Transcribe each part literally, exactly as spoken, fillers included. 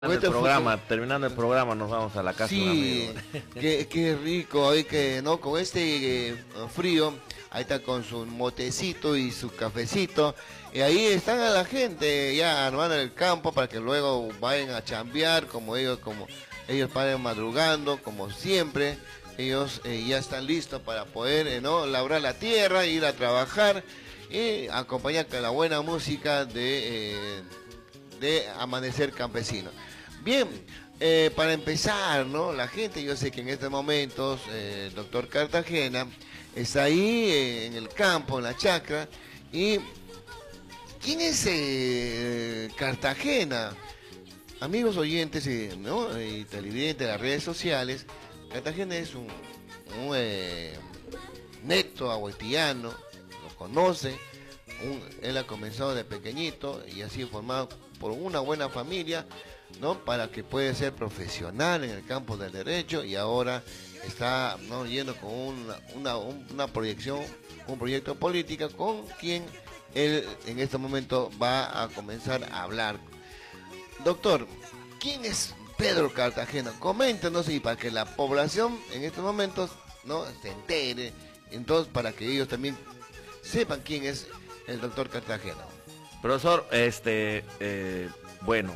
El programa, terminando el programa nos vamos a la casa sí, de un amigo. qué, qué rico hoy que no con este eh, frío, ahí está con su motecito y su cafecito, y ahí están a la gente ya armando el campo para que luego vayan a chambear como ellos, como ellos vayan madrugando, como siempre, ellos eh, ya están listos para poder eh, no labrar la tierra, ir a trabajar y acompañar con la buena música de, eh, de Amanecer Campesino. Bien, eh, para empezar, ¿no? La gente, yo sé que en estos momentos eh, el doctor Cartagena está ahí eh, en el campo, en la chacra, y ¿quién es eh, Cartagena? Amigos oyentes eh, ¿no? y televidentes de las redes sociales, Cartagena es un, un eh, neto agüetiano, lo conoce, un, él ha comenzado de pequeñito y ha sido formado por una buena familia, ¿no? Para que pueda ser profesional en el campo del derecho y ahora está, ¿no? yendo con una, una, una proyección, un proyecto político con quien él en este momento va a comenzar a hablar. Doctor, ¿quién es Pedro Cartagena? Coméntanos y para que la población en estos momentos, ¿no? se entere, entonces para que ellos también sepan quién es el doctor Cartagena. Profesor, este, eh, bueno,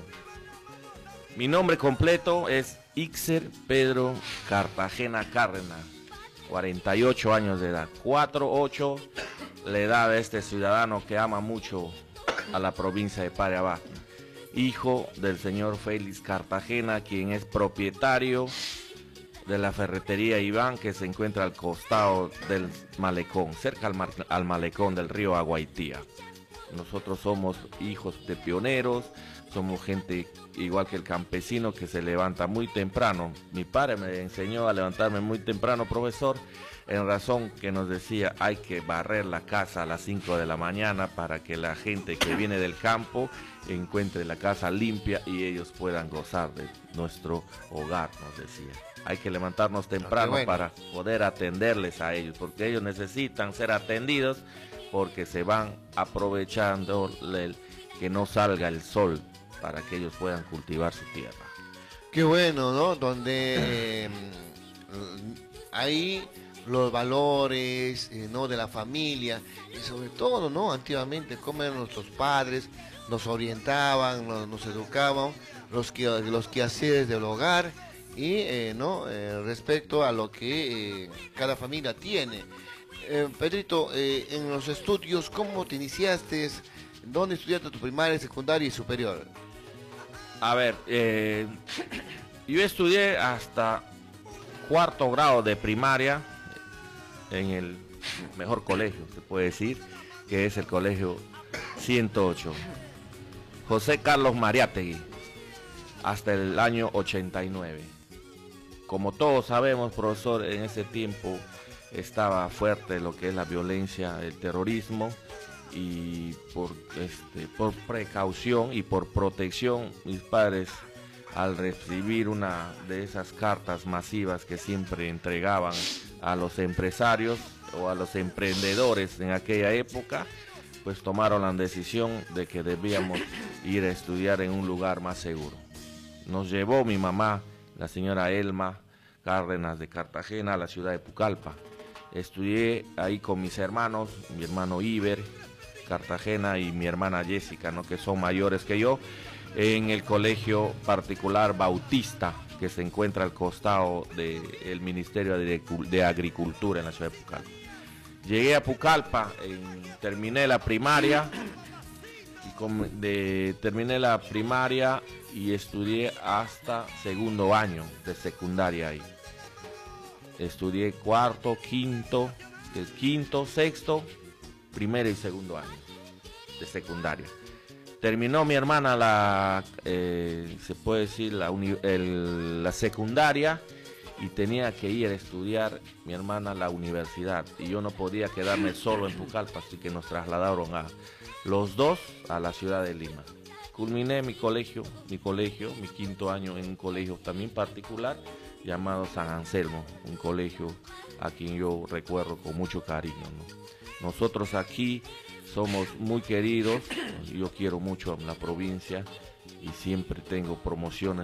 mi nombre completo es Ixer Pedro Cartagena Cárdenas, cuarenta y ocho años de edad, cuatro ocho la edad de este ciudadano que ama mucho a la provincia de Pariabá, hijo del señor Félix Cartagena, quien es propietario de la ferretería Iván, que se encuentra al costado del malecón, cerca al, mar, al malecón del río Aguaitía. Nosotros somos hijos de pioneros, somos gente igual que el campesino que se levanta muy temprano. Mi padre me enseñó a levantarme muy temprano, profesor, en razón que nos decía hay que barrer la casa a las cinco de la mañana para que la gente que viene del campo encuentre la casa limpia y ellos puedan gozar de nuestro hogar, nos decía. Hay que levantarnos temprano, bueno, para poder atenderles a ellos, porque ellos necesitan ser atendidos porque se van aprovechando el, que no salga el sol para que ellos puedan cultivar su tierra. Qué bueno, ¿no? Donde eh, hay los valores, eh, ¿no? de la familia y sobre todo, ¿no? Antiguamente, como eran nuestros padres, nos orientaban, nos, nos educaban, los, que, los quehaceres del hogar y, eh, ¿no? Eh, respecto a lo que eh, cada familia tiene. Eh, Pedrito, eh, en los estudios, ¿cómo te iniciaste? ¿Dónde estudiaste tu primaria, secundaria y superior? A ver, eh, yo estudié hasta cuarto grado de primaria en el mejor colegio, se puede decir, que es el colegio ciento ocho, José Carlos Mariátegui, hasta el año ochenta y nueve. Como todos sabemos, profesor, en ese tiempo estaba fuerte lo que es la violencia, el terrorismo, y por este por precaución y por protección, mis padres, al recibir una de esas cartas masivas que siempre entregaban a los empresarios o a los emprendedores en aquella época, pues tomaron la decisión de que debíamos ir a estudiar en un lugar más seguro. Nos llevó mi mamá, la señora Elma Cárdenas de Cartagena, a la ciudad de Pucallpa. Estudié ahí con mis hermanos, mi hermano Iber Cartagena y mi hermana Jessica, ¿no? que son mayores que yo, en el colegio particular Bautista, que se encuentra al costado del Ministerio de, de Agricultura en la ciudad de Pucallpa. Llegué a Pucallpa, en, terminé la primaria, y con, de, terminé la primaria y estudié hasta segundo año de secundaria ahí. Estudié cuarto, quinto, el quinto, sexto, primero y segundo año de secundaria. Terminó mi hermana la, eh, se puede decir, la, uni, el, la secundaria y tenía que ir a estudiar mi hermana la universidad y yo no podía quedarme solo en Pucallpa, así que nos trasladaron a los dos a la ciudad de Lima. Culminé mi colegio, mi colegio, mi quinto año en un colegio también particular llamado San Anselmo, un colegio a quien yo recuerdo con mucho cariño, ¿no? Nosotros aquí somos muy queridos, yo quiero mucho a la provincia y siempre tengo promociones